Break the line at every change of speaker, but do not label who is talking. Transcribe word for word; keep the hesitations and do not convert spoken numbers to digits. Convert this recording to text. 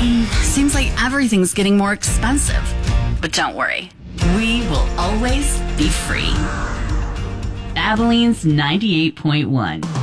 Seems like everything's getting more expensive. But don't worry, we will always be free. Abilene's ninety-eight point one.